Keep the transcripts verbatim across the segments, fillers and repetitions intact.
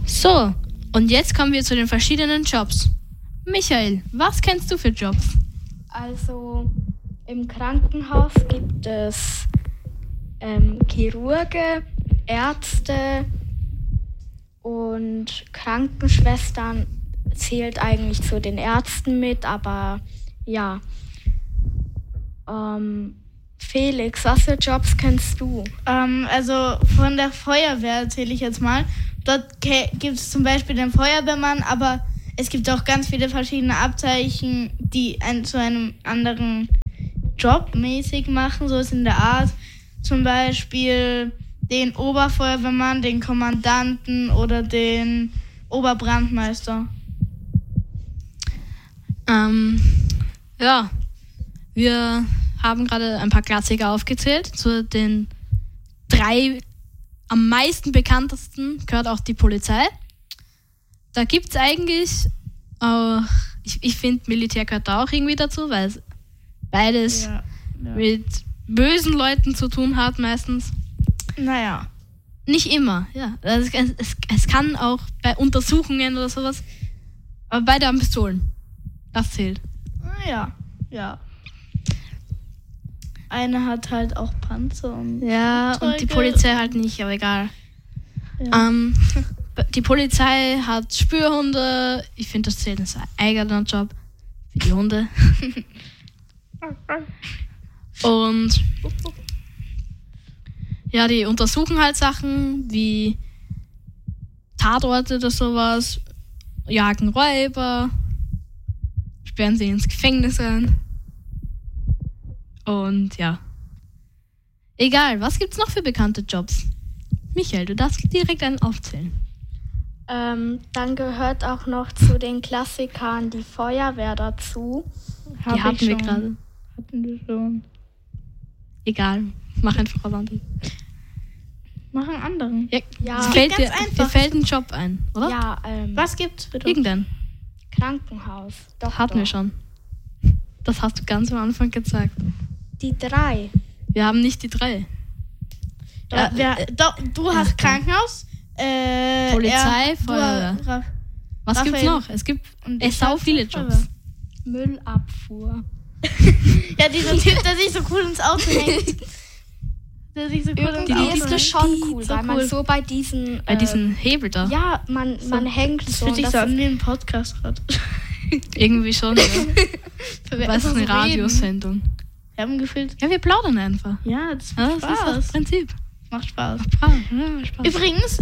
So, und jetzt kommen wir zu den verschiedenen Jobs. Michael, was kennst du für Jobs? Also im Krankenhaus gibt es ähm, Chirurge, Ärzte und Krankenschwestern zählt eigentlich zu den Ärzten mit, aber ja. Ähm, Felix, was für Jobs kennst du? Ähm, also von der Feuerwehr erzähle ich jetzt mal. Dort ke- gibt es zum Beispiel den Feuerwehrmann, aber es gibt auch ganz viele verschiedene Abzeichen, die einen zu einem anderen Job mäßig machen, so ist in der Art. Zum Beispiel den Oberfeuerwehrmann, den Kommandanten oder den Oberbrandmeister. Ähm, ja, wir haben gerade ein paar Klassiker aufgezählt. Zu den drei am meisten bekanntesten gehört auch die Polizei. Da gibt es eigentlich auch, ich, ich finde, Militär gehört da auch irgendwie dazu, weil es beides Ja, ja. mit bösen Leuten zu tun hat meistens. Naja. Nicht immer, ja. Also es, es, es kann auch bei Untersuchungen oder sowas, aber beide haben Pistolen. Das zählt. Naja, ja. Eine hat halt auch Panzer und Ja, und die Flugzeuge. Polizei halt nicht, aber egal. Ja. Ähm, die Polizei hat Spürhunde. Ich finde, das zählt als eigener Job für die Hunde. Und ja, die untersuchen halt Sachen wie Tatorte oder sowas, jagen Räuber, sperren sie ins Gefängnis ein. Und ja. Egal, was gibt's noch für bekannte Jobs? Michael, du darfst direkt einen aufzählen. Ähm, dann gehört auch noch zu den Klassikern die Feuerwehr dazu. Hab Die hatten ich wir schon. gerade. Hatten wir schon. Egal, mach einfach was anderes. Machen anderen. Ja, Ja. es Es fällt geht dir, ganz dir einfach. fällt ein Job ein, oder? Ja, ähm, Was gibt's für Jobs? Irgendein. Krankenhaus. Doch, Hatten doch. wir schon. Das hast du ganz am Anfang gesagt. Die drei. Wir haben nicht die drei. Ja, Ja, wer, äh, doch, du hast äh, Krankenhaus, äh, Polizei, er, du, Feuerwehr. Ra- Was Raphael. gibt's noch? Es gibt Und es ich sau hab viele Feuerwehr. Jobs. Müllabfuhr. Ja, dieser Typ, der sich so cool ins Auto hängt. Der sich so cool ins Irgendwie Auto ist das hängt. schon Die- cool, so weil man cool. so bei diesen... Bei äh, diesem Hebel da. Ja, man, man hängt Das so. fühlt und sich das so an ist- wie ein Podcast gerade. Irgendwie schon, ja. Weil wir Weil es einfach eine so reden. Radiosendung. Wir haben gefühlt, Ja, wir plaudern einfach. ja, das Ja, macht das ist das Spaß. Prinzip. Macht Spaß. Spaß. Ja, Spaß. Übrigens,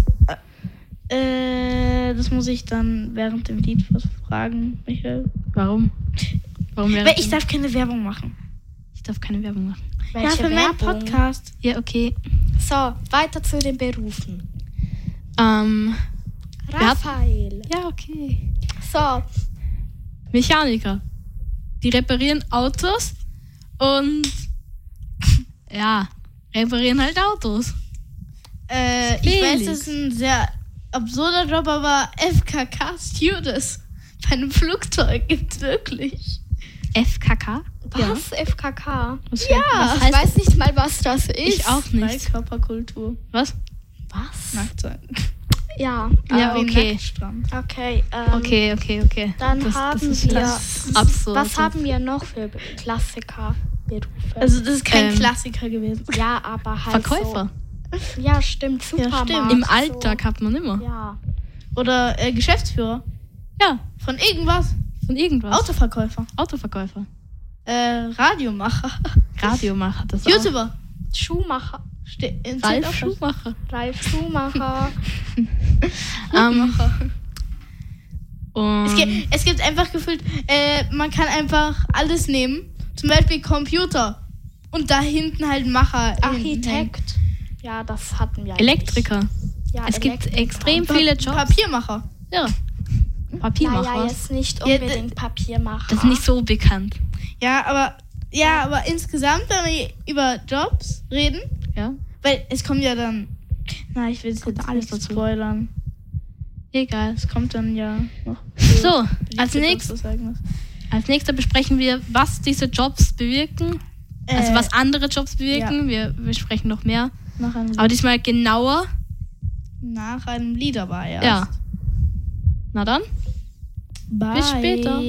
äh, das muss ich dann während dem Lied was fragen, Michael. Warum? Warum wäre Weil ich darf keine Werbung machen. ich darf keine Werbung machen. Welche ja, für meinen Werbung? Podcast. Ja, okay. So, weiter zu den Berufen. Ähm, Wir hatten- Raphael. ja, okay. So, Mechaniker. Die reparieren Autos und ja, reparieren halt Autos. Äh, ich weiß, Felix. das ist ein sehr absurder Job, aber F K K Stewardess bei einem Flugzeug gibt's wirklich. F K K? was? F K K? Was, Ja, was Ich heißt weiß nicht mal, was das ist. Ich auch nicht. Freikörperkultur. Was? Was? Nackt sein. Ja, Ja, Aber wie ein okay. Nacktstrand. okay. Ähm, Okay, okay, okay. Dann das, haben das ist wir... das ist absurd. Was haben wir noch für Klassikerberufe? Also das ist kein Ähm, Klassiker gewesen. ja, aber halt Verkäufer. So, ja, stimmt. Supermarkt. stimmt. Im so. Alltag hat man immer. Ja. Oder äh, Geschäftsführer. Ja, Von irgendwas. von irgendwas. Autoverkäufer. Autoverkäufer. Äh, Radiomacher. Radiomacher. Das auch. YouTuber. Schuhmacher. Ste in Ralf Zelt- Schumacher. Ralf Schumacher. Ähm, und Es gibt, es gibt einfach gefühlt, äh, man kann einfach alles nehmen. Zum Beispiel Computer. Und da hinten halt Macher. hinten hängen. Architekt. Ja, das hatten wir Elektriker. eigentlich. Ja, Es gibt Elektriker. extrem Pa viele Jobs. Papiermacher. Ja. Papiermacher. Naja, jetzt nicht Ja, unbedingt Papiermacher. Das ist nicht so bekannt. Ja, aber ja, aber insgesamt, wenn wir über Jobs reden, Ja. weil es kommt ja dann. Na, ich will es Kommt jetzt alles nicht dazu. spoilern. Egal. Es kommt dann ja noch. So, als, Liebe nächst, dazu sagen was. als nächster besprechen wir, was diese Jobs bewirken. Also Äh, was andere Jobs bewirken. Wir besprechen noch mehr. Nach einem, Aber diesmal genauer. nach einem Lied aber erst. Ja. Na dann, Bye. bis später.